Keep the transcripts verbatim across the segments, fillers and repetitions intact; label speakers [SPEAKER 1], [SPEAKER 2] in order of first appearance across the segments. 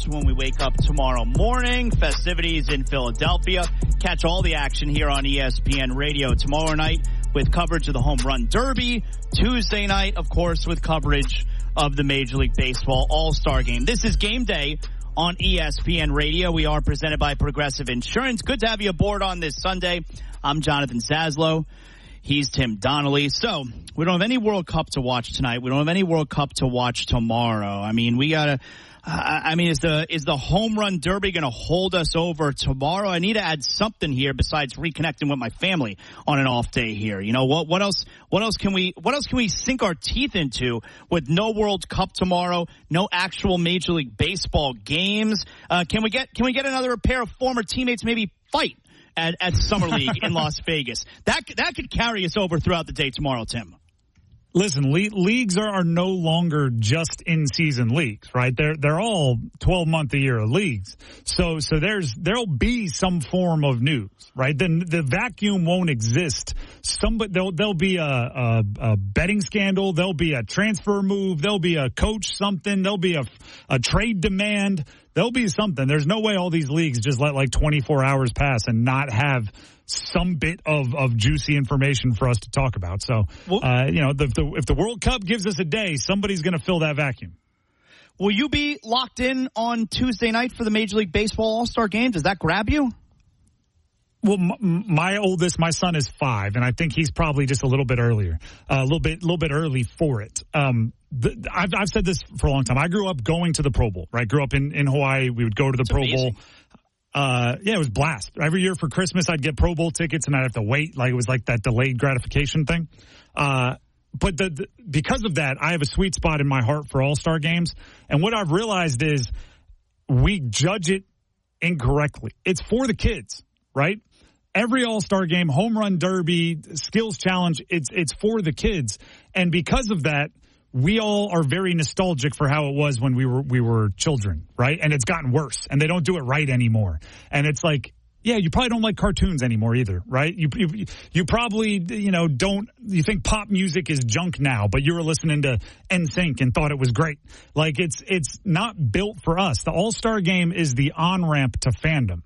[SPEAKER 1] That's when we wake up tomorrow morning. Festivities in Philadelphia. Catch all the action here on E S P N Radio tomorrow night with coverage of the Home Run Derby. Tuesday night, of course, with coverage of the Major League Baseball All-Star Game. This is Game Day on E S P N Radio. We are presented by Progressive Insurance. Good to have you aboard on this Sunday. I'm Jonathan Zaslow. He's Tim Donnelly. So we don't have any World Cup to watch tonight. We don't have any World Cup to watch tomorrow. I mean, we gotta, uh, I mean, is the, is the Home Run Derby going to hold us over tomorrow? I need to add something here besides reconnecting with my family on an off day here. You know, what, what else, what else can we, what else can we sink our teeth into with no World Cup tomorrow, no actual Major League Baseball games? Uh, can we get, can we get another pair of former teammates maybe fight At, at Summer League in Las Vegas? That that could carry us over throughout the day tomorrow, Tim.
[SPEAKER 2] Listen, le- leagues are, are no longer just in-season leagues, right? They're they're all twelve-month-a-year leagues. So so there's there'll be some form of news, right? Then the vacuum won't exist. Somebody there'll there'll be a, a, a betting scandal. There'll be a transfer move. There'll be a coach something. There'll be a a trade demand. There'll be something. There's no way all these leagues just let like twenty-four hours pass and not have some bit of, of juicy information for us to talk about. So, uh, you know, the, the, if the World Cup gives us a day, somebody's going to fill that vacuum.
[SPEAKER 1] Will you be locked in on Tuesday night for the Major League Baseball All-Star Game? Does that grab you?
[SPEAKER 2] Well, m- my oldest, my son is five, and I think he's probably just a little bit earlier, uh, a little bit, a little bit early for it. Um, the, I've, I've said this for a long time. I grew up going to the Pro Bowl, right? Grew up in, in Hawaii. We would go to the
[SPEAKER 1] That's
[SPEAKER 2] Pro
[SPEAKER 1] amazing.
[SPEAKER 2] Bowl. Uh, yeah, it was blast. Every year for Christmas, I'd get Pro Bowl tickets, and I'd have to wait. Like it was like that delayed gratification thing. Uh, but the, the, because of that, I have a sweet spot in my heart for All-Star games. And what I've realized is we judge it incorrectly. It's for the kids, right? Every All-Star game, home run derby, skills challenge, it's it's for the kids. And because of that, we all are very nostalgic for how it was when we were we were children, right? And it's gotten worse, and they don't do it right anymore. And it's like, yeah, you probably don't like cartoons anymore either, right? You you, you probably, you know, don't, you think pop music is junk now, but you were listening to N Sync and thought it was great. Like, it's it's not built for us. The All-Star game is the on-ramp to fandom.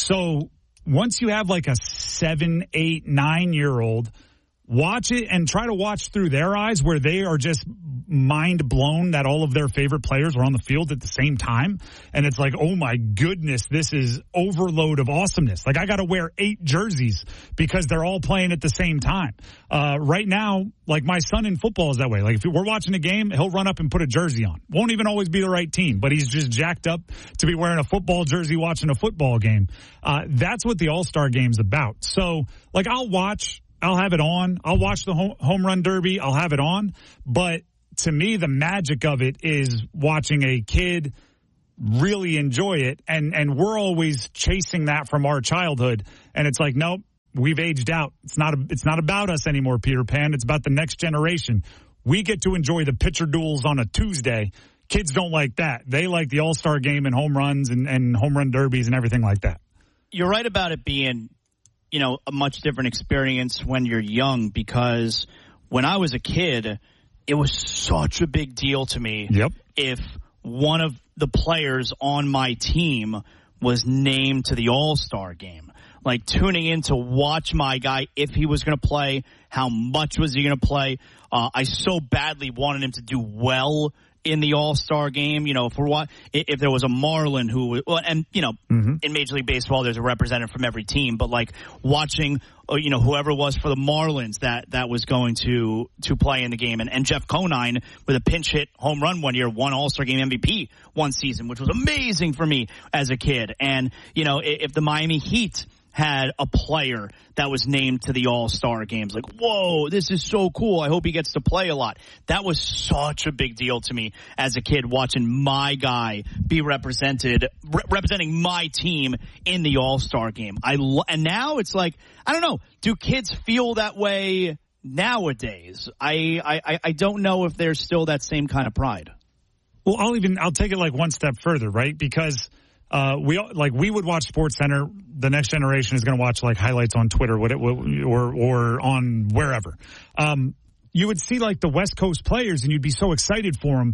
[SPEAKER 2] So once you have like a seven, eight, nine-year-old, watch it and try to watch through their eyes where they are just mind blown that all of their favorite players were on the field at the same time. And it's like, oh my goodness, this is overload of awesomeness. Like, I got to wear eight jerseys because they're all playing at the same time. Uh, right now, like, my son in football is that way. Like, if we're watching a game, he'll run up and put a jersey on. Won't even always be the right team, but he's just jacked up to be wearing a football jersey watching a football game. Uh, that's what the All-Star game's about. So, like, I'll watch, I'll have it on. I'll watch the home, home run derby. I'll have it on. But to me, the magic of it is watching a kid really enjoy it. And, and we're always chasing that from our childhood. And it's like, nope, we've aged out. It's not, a, it's not about us anymore, Peter Pan. It's about the next generation. We get to enjoy the pitcher duels on a Tuesday. Kids don't like that. They like the All-Star game and home runs and, and home run derbies and everything like that.
[SPEAKER 1] You're right about it being, you know, a much different experience when you're young, because when I was a kid, it was such a big deal to me
[SPEAKER 2] yep.
[SPEAKER 1] if one of the players on my team was named to the All-Star game. Like, tuning in to watch my guy, if he was going to play, how much was he going to play. Uh, I so badly wanted him to do well in the All-Star game. You know, if we're if there was a Marlin who, well, and you know, mm-hmm. in Major League Baseball, there's a representative from every team. But like watching, you know, whoever it was for the Marlins that that was going to to play in the game, and, and Jeff Conine with a pinch hit home run one year, won All-Star game M V P one season, which was amazing for me as a kid. And you know, if the Miami Heat had a player that was named to the All-Star games, like, whoa, this is so cool. I hope he gets to play a lot. That was such a big deal to me as a kid, watching my guy be represented, re- representing my team in the All-Star game. I lo- and now it's like, I don't know, do kids feel that way nowadays? I, I, I don't know if there's still that same kind of pride.
[SPEAKER 2] Well, I'll even, I'll take it like one step further, right? Because Uh, we like we would watch SportsCenter. The next generation is going to watch like highlights on Twitter, what it, or or on wherever. Um, you would see like the West Coast players, and you'd be so excited for them.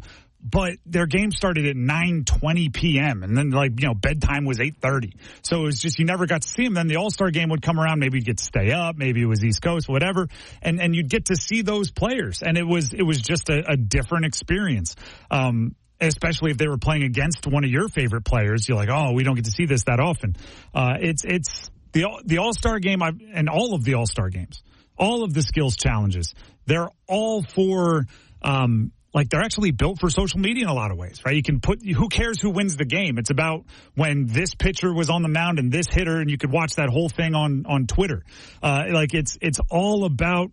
[SPEAKER 2] but their game started at nine twenty p.m. and then, like, you know, bedtime was eight thirty. So it was just, you never got to see them. Then the All-Star game would come around. Maybe you'd get to stay up. Maybe it was East Coast, whatever. And, and you'd get to see those players. And it was, it was just a, a different experience. Um, especially if they were playing against one of your favorite players. You're like, oh, we don't get to see this that often. Uh, it's, it's the, the All-Star game I've, and all of the All-Star games, all of the skills challenges, they're all for, um, like, they're actually built for social media in a lot of ways, right? You can put, who cares who wins the game? It's about when this pitcher was on the mound and this hitter, and you could watch that whole thing on, on Twitter. Uh, like, it's, it's all about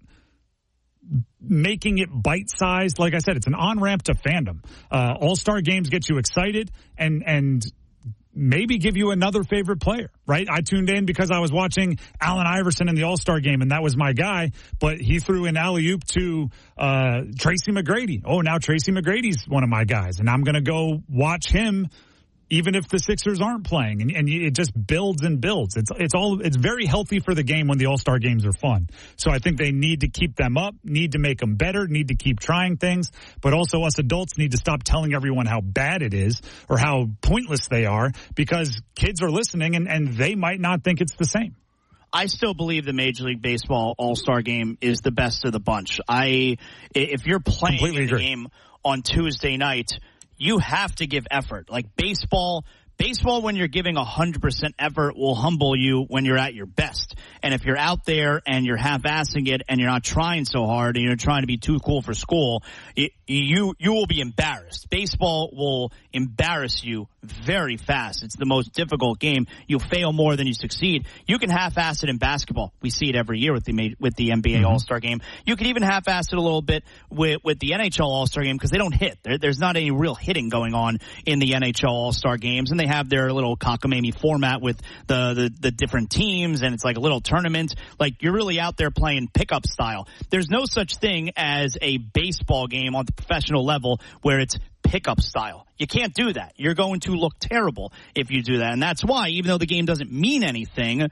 [SPEAKER 2] making it bite-sized. Like I said, it's an on-ramp to fandom. Uh, All-Star games get you excited and, and, maybe give you another favorite player, right? I tuned in because I was watching Allen Iverson in the All-Star game, and that was my guy, but he threw an alley-oop to uh, Tracy McGrady. Oh, now Tracy McGrady's one of my guys, and I'm going to go watch him even if the Sixers aren't playing, and, and it just builds and builds. It's it's all it's very healthy for the game when the All-Star games are fun. So I think they need to keep them up, need to make them better, need to keep trying things, but also us adults need to stop telling everyone how bad it is or how pointless they are, because kids are listening and, and they might not think it's the same.
[SPEAKER 1] I still believe the Major League Baseball All-Star game is the best of the bunch. I if you're playing
[SPEAKER 2] Completely
[SPEAKER 1] in the
[SPEAKER 2] agree.
[SPEAKER 1] game on Tuesday night, you have to give effort. Like baseball, baseball when you're giving one hundred percent effort will humble you when you're at your best. And if you're out there and you're half-assing it and you're not trying so hard and you're trying to be too cool for school, it, you you will be embarrassed. Baseball will embarrass you very fast. It's the most difficult game. You fail more than you succeed. You can half-ass it in basketball. We see it every year with the with the N B A mm-hmm. All-Star game. You can even half-ass it a little bit with, with the N H L All-Star game because they don't hit. There, there's not any real hitting going on in the N H L All-Star games, and they have their little cockamamie format with the, the, the different teams, and it's like a little tournament. Like, you're really out there playing pickup style. There's no such thing as a baseball game on the professional level where it's pickup style. You can't do that. You're going to look terrible if you do that. And that's why, even though the game doesn't mean anything,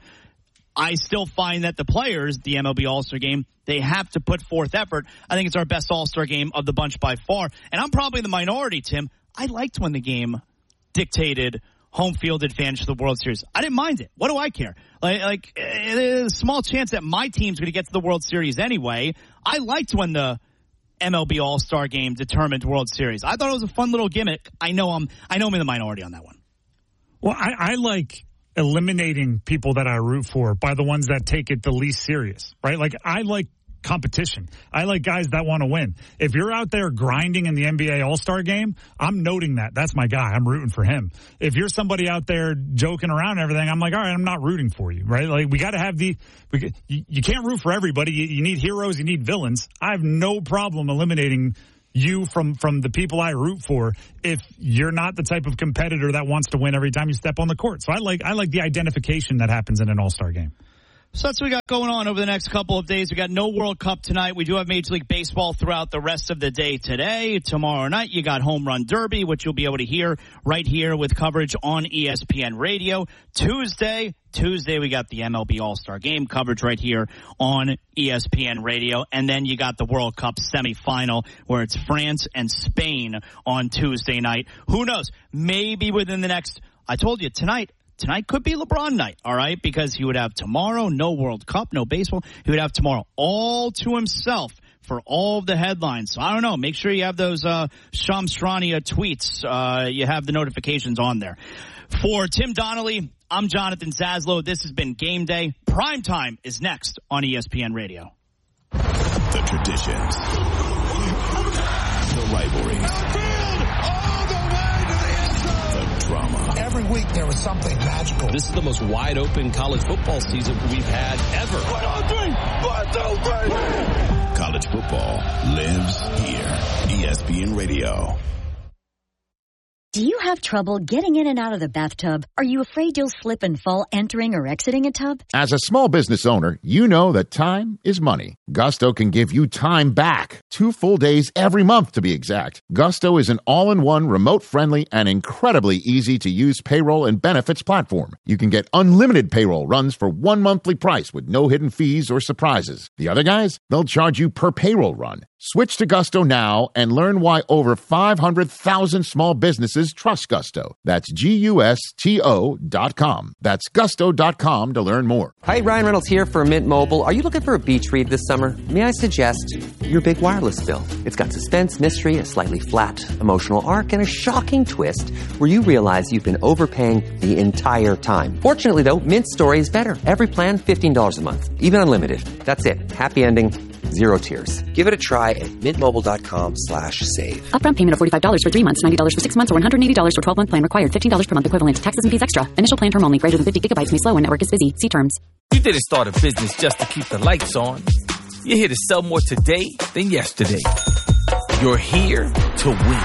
[SPEAKER 1] I still find that the players, the M L B All-Star game, they have to put forth effort. I think it's our best All-Star game of the bunch by far. And I'm probably the minority, Tim. I liked when the game dictated home field advantage to the World Series. I didn't mind it. What do I care? Like, like there's a small chance that my team's going to get to the World Series anyway. I liked when the M L B All-Star game determined World Series. I thought it was a fun little gimmick. I know I'm I know I'm in the minority on that one.
[SPEAKER 2] Well, I, I like eliminating people that I root for by the ones that take it the least serious, right? Like, I like competition. I like guys that want to win. If you're out there grinding in the N B A All-Star game, I'm noting that. That's my guy. I'm rooting for him. If you're somebody out there joking around and everything, I'm like, all right, I'm not rooting for you, right? Like, we got to have the, we, you, you can't root for everybody. You, you need heroes. You need villains. I have no problem eliminating you from, from the people I root for if you're not the type of competitor that wants to win every time you step on the court. So I like, I like the identification that happens in an All-Star game.
[SPEAKER 1] So that's what we got going on over the next couple of days. We got no World Cup tonight. We do have Major League Baseball throughout the rest of the day today. Tomorrow night, you got Home Run Derby, which you'll be able to hear right here with coverage on E S P N Radio. Tuesday, Tuesday, we got the M L B All-Star Game coverage right here on E S P N Radio. And then you got the World Cup semifinal where it's France and Spain on Tuesday night. Who knows? Maybe within the next, I told you, tonight, Tonight could be LeBron night, all right, because he would have tomorrow no World Cup, no baseball. He would have tomorrow all to himself for all of the headlines. So I don't know. Make sure you have those uh, Shams Charania tweets. Uh, you have the notifications on there. For Tim Donnelly, I'm Jonathan Zaslow. This has been Game Day. Primetime is next on E S P N Radio.
[SPEAKER 3] The traditions, the rivalries. Drama.
[SPEAKER 4] Every week there was something magical.
[SPEAKER 5] This is the most wide open college football season we've had ever.
[SPEAKER 3] One, two, three. One, two, three. College football lives here. E S P N Radio.
[SPEAKER 6] Do you have trouble getting in and out of the bathtub? Are you afraid you'll slip and fall entering or exiting a tub?
[SPEAKER 7] As a small business owner, you know that time is money. Gusto can give you time back. Two full days every month, to be exact. Gusto is an all-in-one, remote-friendly, and incredibly easy-to-use payroll and benefits platform. You can get unlimited payroll runs for one monthly price with no hidden fees or surprises. The other guys, they'll charge you per payroll run. Switch to Gusto now and learn why over five hundred thousand small businesses trust Gusto. That's G U S T O dot com. That's gusto dot com to learn more.
[SPEAKER 8] Hi, Ryan Reynolds here for Mint Mobile. Are you looking for a beach read this summer? May I suggest your big wireless bill? It's got suspense, mystery, a slightly flat emotional arc, and a shocking twist where you realize you've been overpaying the entire time. Fortunately, though, Mint's story is better. Every plan, fifteen dollars a month. Even unlimited. That's it. Happy ending. Zero tears. Give it a try at mintmobile.com slash save.
[SPEAKER 9] Upfront payment of forty-five dollars for three months, ninety dollars for six months, or one hundred eighty dollars for twelve-month plan required. fifteen dollars per month equivalent. Taxes and fees extra. Initial plan term only. Greater than fifty gigabytes may slow when network is busy. See terms.
[SPEAKER 10] You didn't start a business just to keep the lights on. You're here to sell more today than yesterday. You're here to win.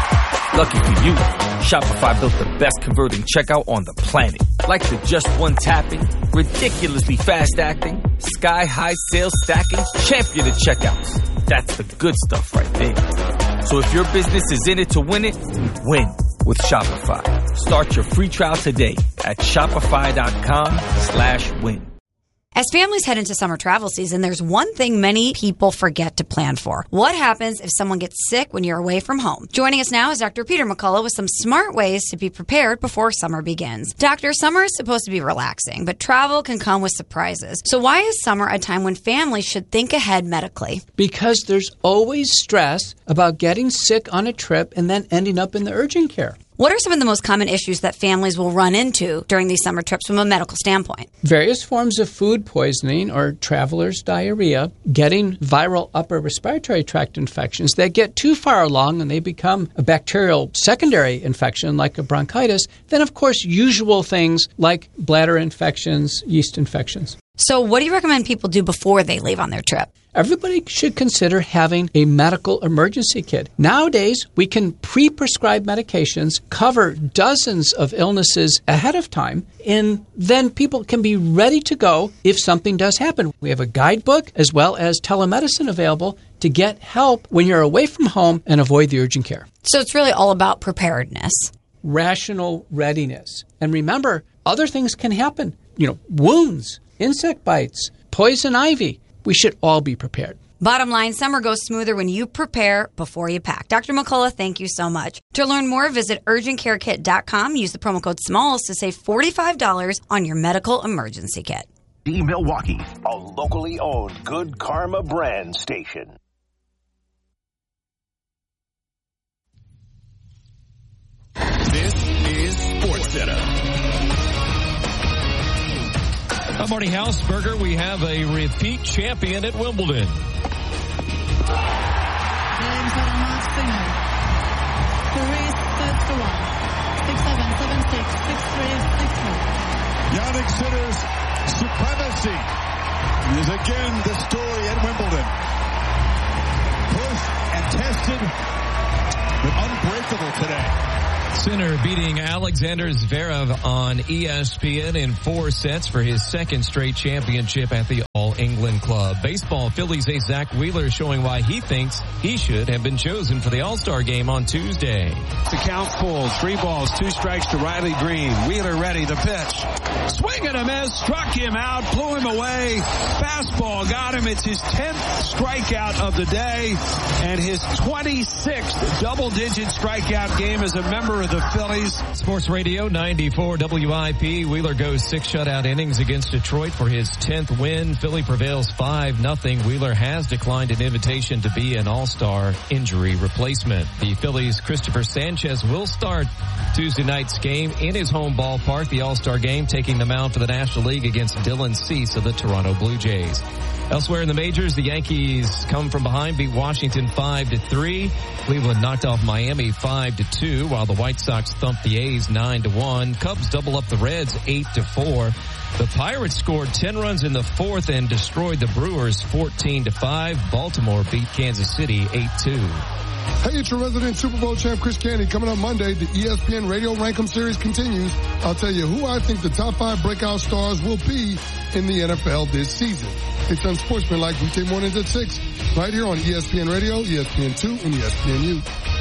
[SPEAKER 10] Lucky for you, Shopify built the best converting checkout on the planet. Like the just one tapping, ridiculously fast acting, sky-high sales stacking, champion of checkouts. That's the good stuff right there. So if your business is in it to win it, win with Shopify. Start your free trial today at shopify.com slash win.
[SPEAKER 11] As families head into summer travel season, there's one thing many people forget to plan for. What happens if someone gets sick when you're away from home? Joining us now is Doctor Peter McCullough with some smart ways to be prepared before summer begins. Doctor, summer is supposed to be relaxing, but travel can come with surprises. So why is summer a time when families should think ahead medically?
[SPEAKER 12] Because there's always stress about getting sick on a trip and then ending up in the urgent care.
[SPEAKER 11] What are some of the most common issues that families will run into during these summer trips from a medical standpoint?
[SPEAKER 12] Various forms of food poisoning or traveler's diarrhea, getting viral upper respiratory tract infections that get too far along and they become a bacterial secondary infection like a bronchitis. Then, of course, usual things like bladder infections, yeast infections.
[SPEAKER 11] So what do you recommend people do before they leave on their trip?
[SPEAKER 12] Everybody should consider having a medical emergency kit. Nowadays, we can pre-prescribe medications, cover dozens of illnesses ahead of time, and then people can be ready to go if something does happen. We have a guidebook as well as telemedicine available to get help when you're away from home and avoid the urgent care.
[SPEAKER 11] So it's really all about preparedness.
[SPEAKER 12] Rational readiness. And remember, other things can happen. You know, wounds, insect bites, poison ivy. We should all be prepared.
[SPEAKER 11] Bottom line, summer goes smoother when you prepare before you pack. Doctor McCullough, thank you so much. To learn more, visit urgent care kit dot com. Use the promo code SMALLS to save forty-five dollars on your medical emergency kit.
[SPEAKER 13] Milwaukee, a locally owned Good Karma brand station.
[SPEAKER 3] This is SportsCenter.
[SPEAKER 5] I'm Marty Hausberger. We have a repeat champion at Wimbledon.
[SPEAKER 14] Games are not Singer. three sets to one. six seven, seven six, six three, six four.
[SPEAKER 15] Jannik Sinner's supremacy is again the story at Wimbledon. Pushed and tested, but unbreakable today.
[SPEAKER 5] Sinner beating Alexander Zverev on E S P N in four sets for his second straight championship at the All-England Club. Baseball, Phillies ace Zach Wheeler showing why he thinks he should have been chosen for the All-Star game on Tuesday.
[SPEAKER 16] The count full, three balls, two strikes to Riley Green. Wheeler ready, the pitch. Swing and a miss, struck him out, blew him away. Fastball got him. It's his tenth strikeout of the day and his twenty-sixth double-digit strikeout game as a member of the Phillies.
[SPEAKER 5] Sports Radio ninety-four W I P. Wheeler goes six shutout innings against Detroit for his tenth win. Philly prevails five nothing. Wheeler has declined an invitation to be an all-star injury replacement. The Phillies' Christopher Sanchez will start Tuesday night's game in his home ballpark, the all-star game, taking the mound for the National League against Dylan Cease of the Toronto Blue Jays. Elsewhere in the majors, the Yankees come from behind, beat Washington five to three. Cleveland knocked off Miami five to two, while the White Sox thumped the A's nine to one. Cubs double up the Reds eight to four. The Pirates scored ten runs in the fourth and destroyed the Brewers fourteen to five. Baltimore beat Kansas City eight two.
[SPEAKER 17] Hey, it's your resident Super Bowl champ, Chris Candy. Coming up Monday, the E S P N Radio Rankem Series continues. I'll tell you who I think the top five breakout stars will be in the N F L this season. It's Unsportsmanlike weekday mornings at six, right here on E S P N Radio, E S P N two, and E S P N U.